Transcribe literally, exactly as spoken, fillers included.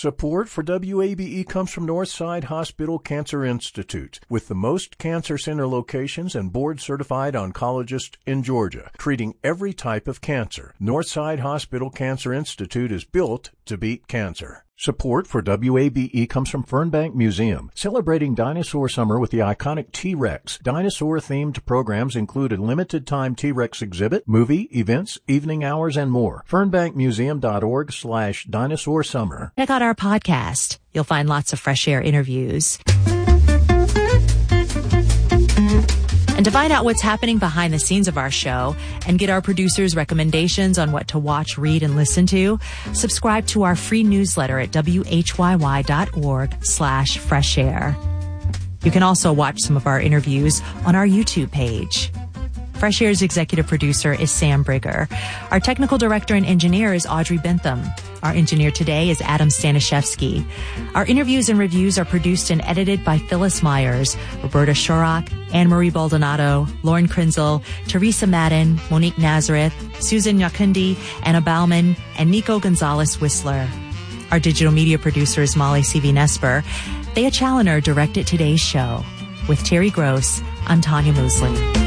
Support for W A B E comes from Northside Hospital Cancer Institute, with the most cancer center locations and board-certified oncologists in Georgia, treating every type of cancer. Northside Hospital Cancer Institute is built to beat cancer. Support for W A B E comes from Fernbank Museum, celebrating dinosaur summer with the iconic T-Rex. Dinosaur-themed programs include a limited-time T-Rex exhibit, movie, events, evening hours, and more. fernbankmuseum.org slash dinosaur summer. Check out our podcast. You'll find lots of fresh air interviews. And to find out what's happening behind the scenes of our show and get our producers' recommendations on what to watch, read, and listen to, subscribe to our free newsletter at whyy.org slash fresh air. You can also watch some of our interviews on our YouTube page. Fresh Air's executive producer is Sam Brigger. Our technical director and engineer is Audrey Bentham. Our engineer today is Adam Staniszewski. Our interviews and reviews are produced and edited by Phyllis Myers, Roberta Shorrock, Anne-Marie Baldonado, Lauren Krenzel, Teresa Madden, Monique Nazareth, Susan Yakundi, Anna Bauman, and Nico Gonzalez-Whistler. Our digital media producer is Molly C V. Nesper. Thea Challoner directed today's show. With Terry Gross, I'm Tanya Mosley.